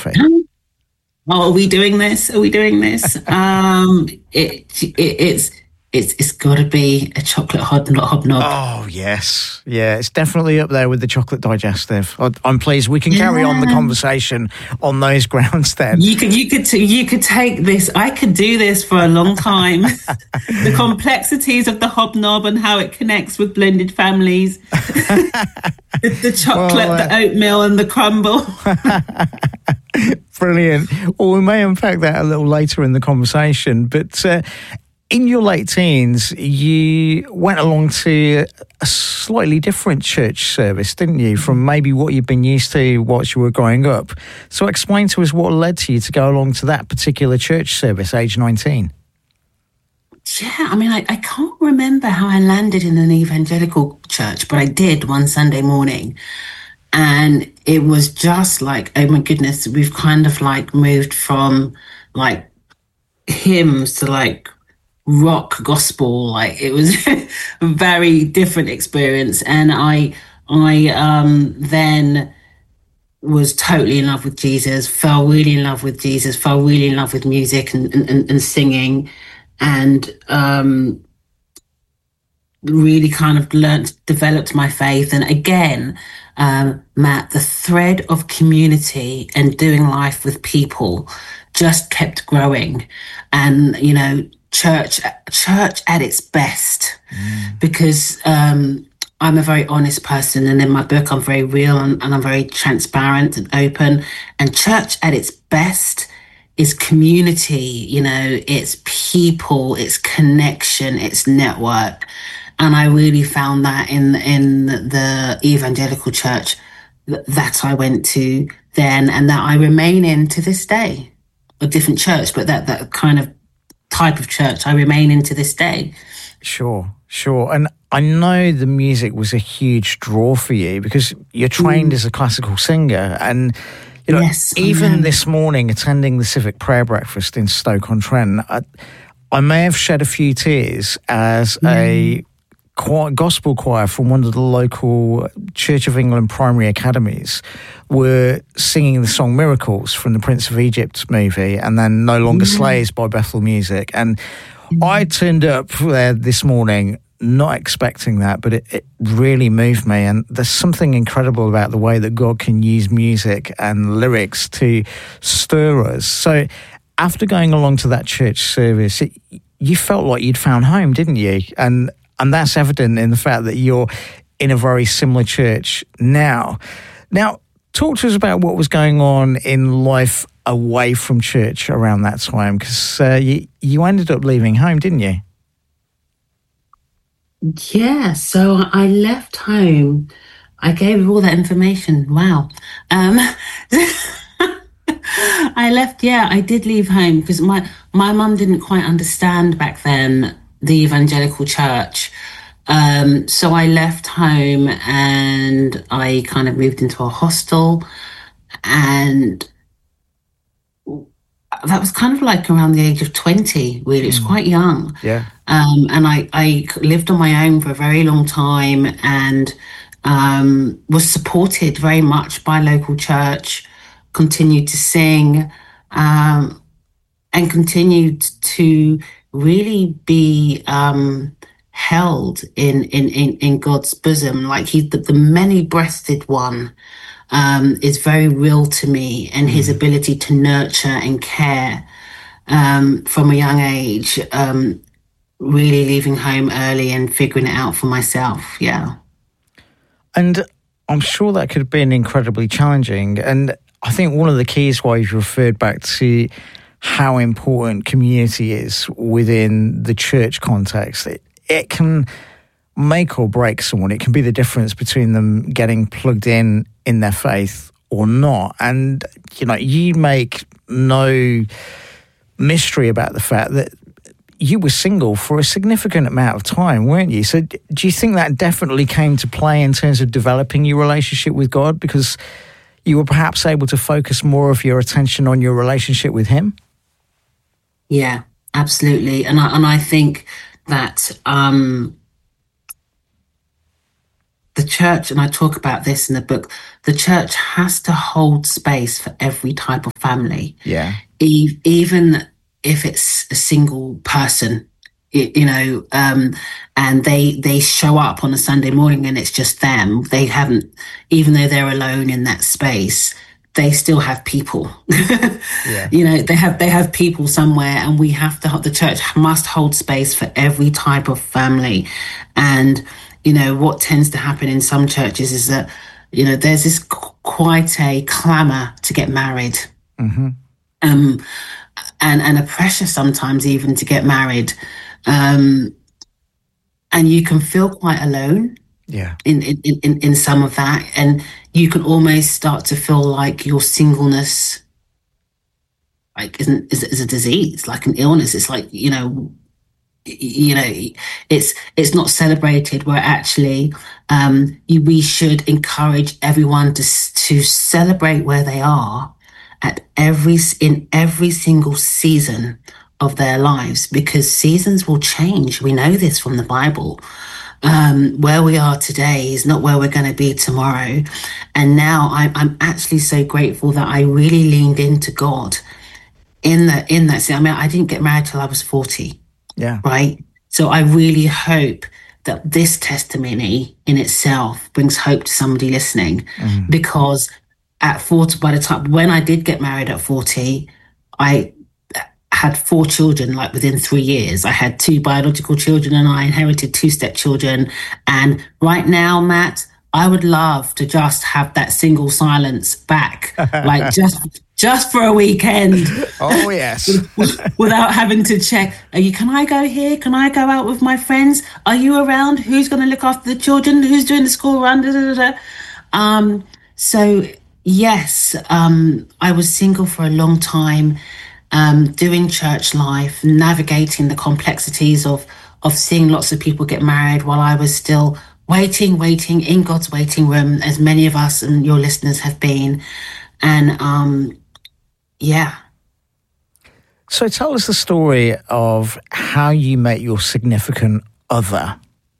coffee? Oh, are we doing this? Are we doing this? It's got to be a chocolate hobnob. Oh, yes. Yeah, it's definitely up there with the chocolate digestive. I'm pleased we can carry on the conversation on those grounds then. You could take this. I could do this for a long time. The complexities of the hobnob and how it connects with blended families. The chocolate, the oatmeal and the crumble. Brilliant. Well, we may unpack that a little later in the conversation, but in your late teens, you went along to a slightly different church service, didn't you, from maybe what you've been used to whilst you were growing up. So explain to us what led to you to go along to that particular church service, age 19. Yeah, I mean, I can't remember how I landed in an evangelical church, but I did one Sunday morning. And it was just like, oh my goodness, we've kind of like moved from like hymns to like rock gospel. Like it was a very different experience. And I then was totally in love with Jesus, fell really in love with Jesus, fell really in love with music and singing, and really kind of developed my faith. And again, Matt, the thread of community and doing life with people just kept growing. And, you know, church at its best, because I'm a very honest person. And in my book, I'm very real and I'm very transparent and open. And church at its best is community, you know, it's people, it's connection, it's network. And I really found that in the evangelical church that I went to then, and that I remain in to this day. A different church, but that kind of type of church I remain in to this day. Sure. And I know the music was a huge draw for you because you're trained as a classical singer. And you know, yes, even this morning, attending the Civic Prayer Breakfast in Stoke-on-Trent, I may have shed a few tears as a gospel choir from one of the local Church of England primary academies were singing the song Miracles from the Prince of Egypt movie, and then No Longer Slaves by Bethel Music. And I turned up there this morning not expecting that, but it really moved me. And there's something incredible about the way that God can use music and lyrics to stir us. So after going along to that church service, you felt like you'd found home, didn't you? And that's evident in the fact that you're in a very similar church now. Now, talk to us about what was going on in life away from church around that time, because you ended up leaving home, didn't you? Yeah, so I left home. I gave all that information. Wow. I did leave home because my mum didn't quite understand back then the evangelical church. So I left home and I kind of moved into a hostel, and that was kind of like around the age of 20, really. It was quite young. Yeah. And I lived on my own for a very long time, and was supported very much by local church, continued to sing, and continued to really be held in God's bosom. Like the many-breasted one is very real to me, and his ability to nurture and care from a young age, really leaving home early and figuring it out for myself. Yeah. And I'm sure that could have been incredibly challenging. And I think one of the keys why you've referred back to how important community is within the church context. It can make or break someone. It can be the difference between them getting plugged in their faith or not. And, you know, you make no mystery about the fact that you were single for a significant amount of time, weren't you? So do you think that definitely came to play in terms of developing your relationship with God, because you were perhaps able to focus more of your attention on your relationship with him? Yeah, absolutely. And I think that the church, and I talk about this in the book, the church has to hold space for every type of family. Yeah. Even if it's a single person, and they show up on a Sunday morning and it's just them. They haven't, even though they're alone in that space, they still have people. Yeah. They have people somewhere, and the church must hold space for every type of family. And what tends to happen in some churches is that there's this quite a clamor to get married. Mm-hmm. And a pressure sometimes even to get married. And you can feel quite alone. Yeah. In some of that, and you can almost start to feel like your singleness is a disease, like an illness. It's like it's not celebrated. Where actually we should encourage everyone to celebrate where they are in every single season of their lives, because seasons will change. We know this from the Bible. Where we are today is not where we're going to be tomorrow. And now I'm actually so grateful that I really leaned into God in that. I mean, I didn't get married till I was 40. Yeah. Right. So I really hope that this testimony in itself brings hope to somebody listening, because at 40, by the time when I did get married at 40, I had 4 children, like within 3 years. I had 2 biological children, and I inherited 2 stepchildren. And right now, Matt, I would love to just have that single silence back, like just for a weekend. Oh yes. Without having to check. Can I go here? Can I go out with my friends? Are you around? Who's going to look after the children? Who's doing the school run? Da, da, da, da. So yes, I was single for a long time. Doing church life, navigating the complexities of seeing lots of people get married while I was still waiting in God's waiting room, as many of us and your listeners have been. And yeah. So tell us the story of how you met your significant other.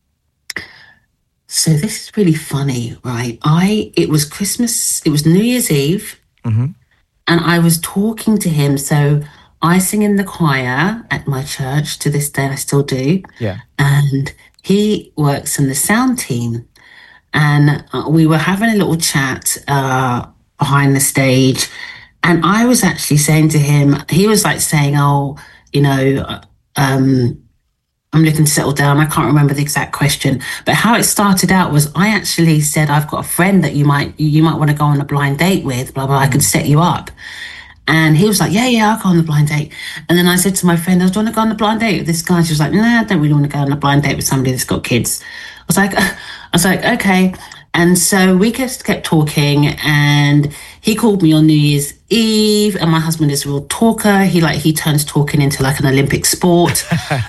So this is really funny, right? It was Christmas, it was New Year's Eve. Mm-hmm. And I was talking to him. So I sing in the choir at my church. To this day, I still do. Yeah. And he works in the sound team. And we were having a little chat behind the stage. And I was actually saying to him, he was like saying, I'm looking to settle down. I can't remember the exact question, but how it started out was I actually said, I've got a friend that you might want to go on a blind date with, blah, blah, I could set you up. And he was like, yeah, I'll go on the blind date. And then I said to my friend, do you want to go on a blind date with this guy? She was like, nah, I don't really want to go on a blind date with somebody that's got kids. I was like, okay. And so we just kept talking, and he called me on New Year's Eve, and my husband is a real talker. He turns talking into like an Olympic sport.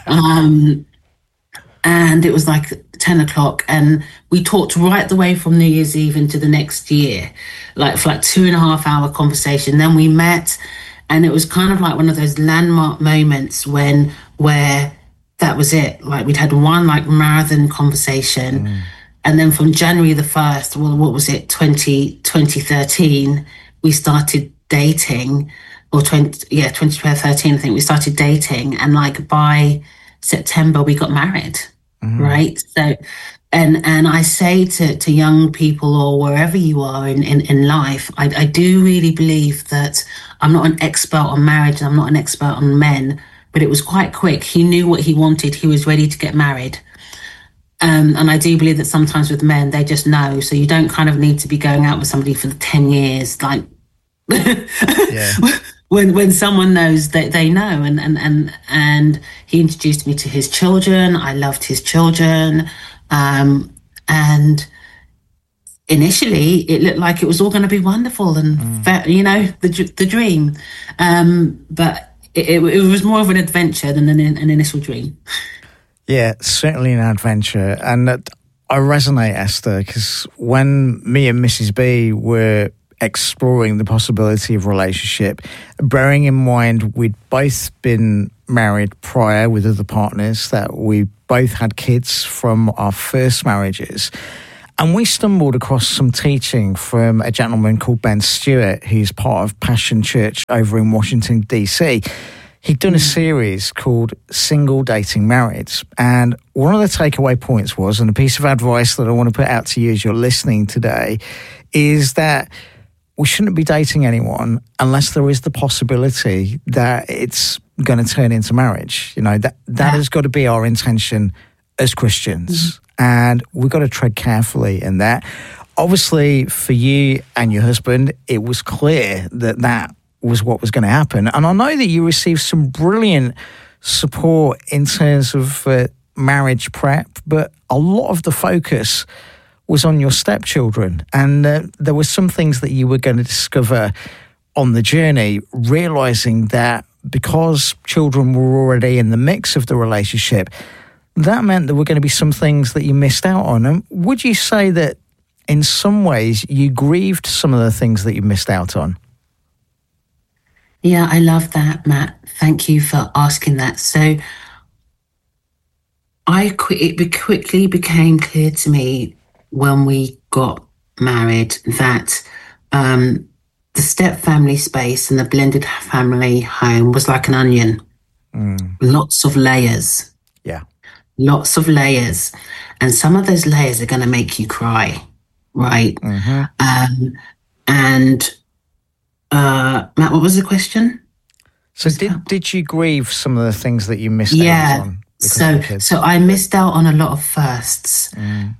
And it was like 10 o'clock, and we talked right the way from New Year's Eve into the next year, like for like 2.5 hour conversation. Then we met, and it was kind of like one of those landmark moments where that was it. Like we'd had one like marathon conversation. And then from January the 1st, well, what was it, 2013, we started dating, or 2013, I think we started dating. And like by September, we got married, right? So, and I say to young people, or wherever you are in life, I do really believe that I'm not an expert on marriage, I'm not an expert on men, but it was quite quick. He knew what he wanted. He was ready to get married. And I do believe that sometimes with men, they just know. So you don't kind of need to be going out with somebody for 10 years. Like Yeah. when someone knows that they know. And he introduced me to his children. I loved his children. And initially it looked like it was all going to be wonderful and, the dream. But it was more of an adventure than an initial dream. Yeah, certainly an adventure. And I resonate, Esther, because when me and Mrs. B were exploring the possibility of relationship, bearing in mind we'd both been married prior with other partners, that we both had kids from our first marriages, And we stumbled across some teaching from a gentleman called Ben Stewart, who's part of Passion Church over in Washington, D.C. He'd done a series called Single Dating Married. And one of the takeaway points was, and a piece of advice that I want to put out to you as you're listening today, is that we shouldn't be dating anyone unless there is the possibility that it's going to turn into marriage. You know, that has got to be our intention as Christians. And we've got to tread carefully in that. Obviously, for you and your husband, it was clear that that was what was going to happen. And I know that you received some brilliant support in terms of marriage prep, but a lot of the focus was on your stepchildren. And there were some things that you were going to discover on the journey, realizing that because children were already in the mix of the relationship, that meant there were going to be some things that you missed out on. And would you say that in some ways you grieved some of the things that you missed out on? Yeah, I love that, Matt. Thank you for asking that. So it quickly became clear to me when we got married that the step family space and the blended family home was like an onion. Lots of layers. Yeah. Lots of layers. And some of those layers are going to make you cry, right? Matt, what was the question? So did you grieve some of the things that you missed out on? So I missed out on a lot of firsts.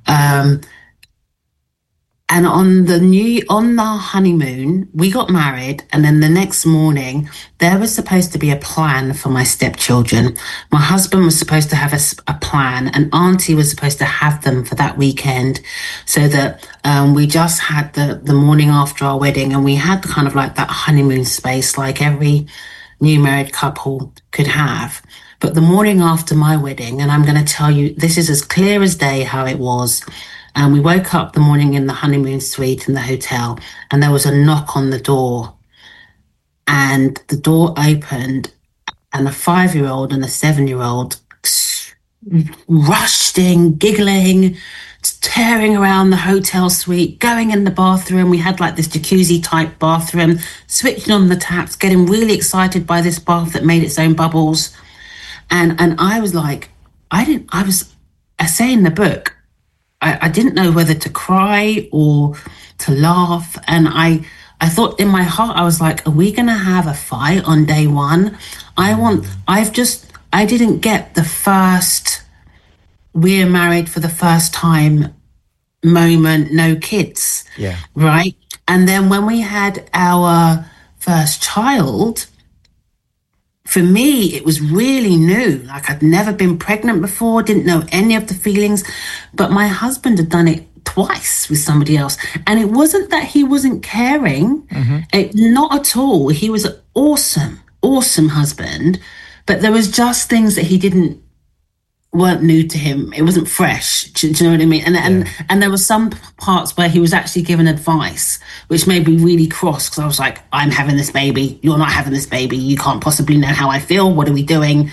And on the honeymoon, we got married, and then the next morning, there was supposed to be a plan for my stepchildren. My husband was supposed to have a plan, and Auntie was supposed to have them for that weekend, so that we just had the morning after our wedding, and we had kind of like that honeymoon space like every new married couple could have. But the morning after my wedding, and I'm going to tell you, this is as clear as day how it was. And we woke up the morning in the honeymoon suite in the hotel, and there was a knock on the door. And the door opened, and a 5-year-old and a 7-year-old rushed in, giggling, tearing around the hotel suite, going in the bathroom. We had like this jacuzzi type bathroom, switching on the taps, getting really excited by this bath that made its own bubbles. And I was like, I say in the book, I didn't know whether to cry or to laugh. And I thought in my heart, I was like, are we going to have a fight on day one? I didn't get the first, we're married for the first time moment, no kids. Yeah. Right. And then when we had our first child, for me, it was really new. Like I'd never been pregnant before, didn't know any of the feelings, but my husband had done it twice with somebody else. And it wasn't that he wasn't caring, not at all. He was an awesome husband, but there was just things that weren't new to him. It wasn't fresh. Do you know what I mean? And there were some parts where he was actually given advice, which made me really cross, because I was like, I'm having this baby. You're not having this baby. You can't possibly know how I feel. What are we doing?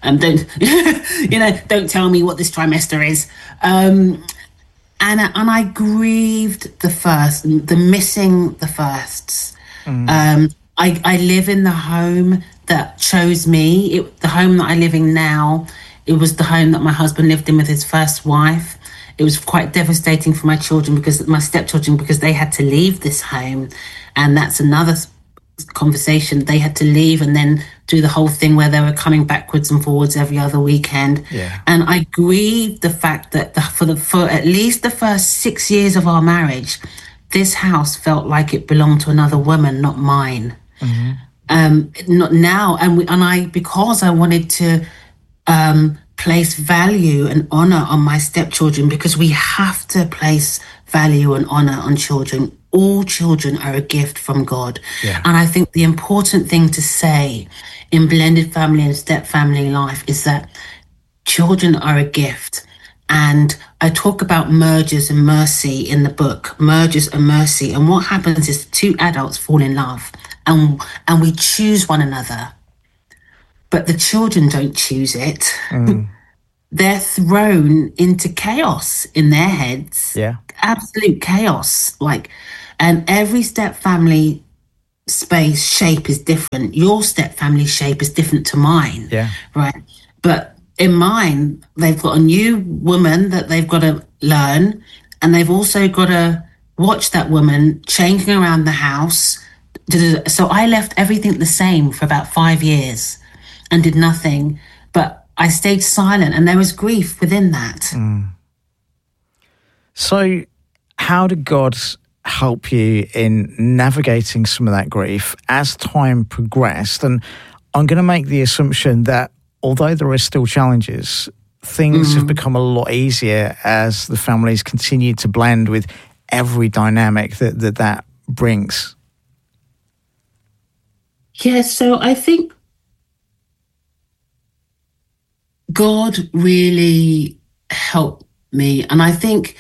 Don't tell me what this trimester is. And I grieved missing the firsts. I live in the home that chose me. The home that I live in now, it was the home that my husband lived in with his first wife. It was quite devastating for my stepchildren, because they had to leave this home. And that's another conversation. They had to leave and then do the whole thing where they were coming backwards and forwards every other weekend. Yeah. And I grieved the fact that for at least the first 6 years of our marriage, this house felt like it belonged to another woman, not mine. Not now. Because I wanted to place value and honor on my stepchildren, because we have to place value and honor on children. All children are a gift from God. Yeah. And I think the important thing to say in blended family and step family life is that children are a gift. And I talk about mergers and mercy in the book, mergers and mercy. And what happens is two adults fall in love and we choose one another. But the children don't choose it. they're thrown into chaos in their heads. Yeah. Absolute chaos. Like, and every step family space shape is different. Your step family shape is different to mine. Yeah. Right. But in mine, they've got a new woman that they've got to learn, and they've also got to watch that woman changing around the house. So I left everything the same for about 5 years and did nothing, but I stayed silent, and there was grief within that. So how did God help you in navigating some of that grief as time progressed? And I'm going to make the assumption that although there are still challenges, things have become a lot easier as the families continue to blend with every dynamic that brings. Yeah, so I think God really helped me, and I think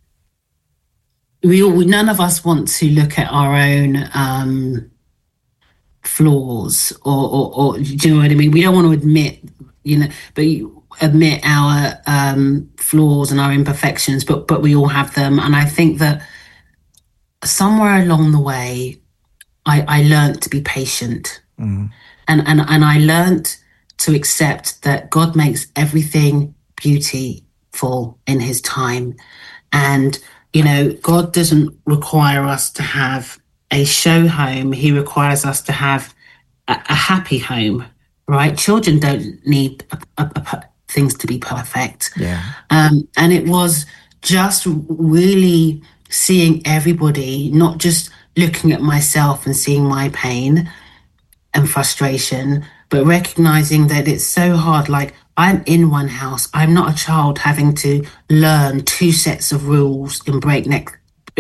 none of us want to look at our own flaws, or do you know what I mean? We don't want to admit, admit our flaws and our imperfections, but we all have them. And I think that somewhere along the way, I learned to be patient, and I learned to accept that God makes everything beautiful in His time. And, God doesn't require us to have a show home. He requires us to have a happy home, right? Children don't need things to be perfect. Yeah. And it was just really seeing everybody, not just looking at myself and seeing my pain and frustration, but recognizing that it's so hard. Like, I'm in one house. I'm not a child having to learn 2 sets of rules in breakneck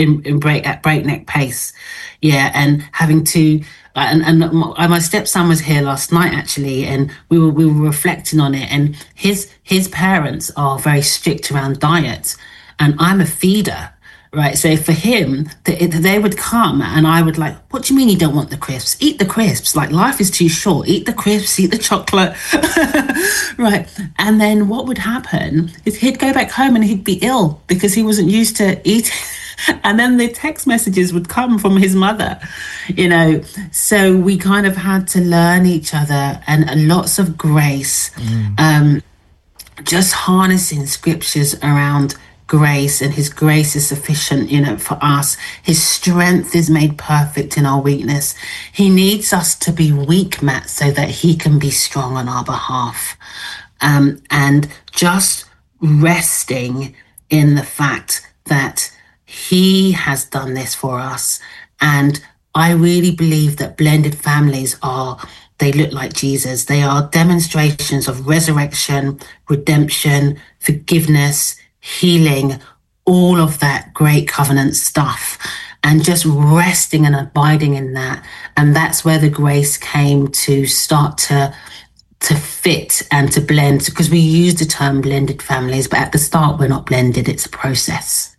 pace. Yeah, and having to and my stepson was here last night actually, and we were reflecting on it. And his parents are very strict around diet, and I'm a feeder. Right, so for him, they would come and I would like, what do you mean you don't want the crisps? Eat the crisps. Like, life is too short. Eat the crisps, eat the chocolate. Right. And then what would happen is he'd go back home and he'd be ill because he wasn't used to eating. And then the text messages would come from his mother, So we kind of had to learn each other, and lots of grace, just harnessing scriptures around grace, and His grace is sufficient, for us. His strength is made perfect in our weakness. He needs us to be weak, Matt, so that He can be strong on our behalf. And just resting in the fact that He has done this for us. And I really believe that blended families they look like Jesus. They are demonstrations of resurrection, redemption, forgiveness, healing, all of that great covenant stuff, and just resting and abiding in that. And that's where the grace came to start to fit and to blend, because we use the term blended families, but at the start we're not blended. It's a process.